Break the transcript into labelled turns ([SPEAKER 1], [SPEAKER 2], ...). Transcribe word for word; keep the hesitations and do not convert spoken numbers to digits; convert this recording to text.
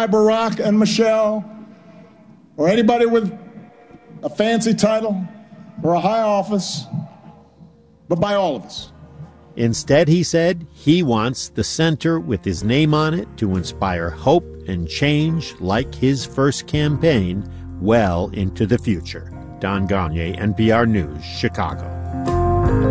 [SPEAKER 1] by Barack and Michelle or anybody with a fancy title or a high office, but by all of us.
[SPEAKER 2] Instead, he said, he wants the center with his name on it to inspire hope and change like his first campaign well into the future. Don Gonyea, N P R News, Chicago.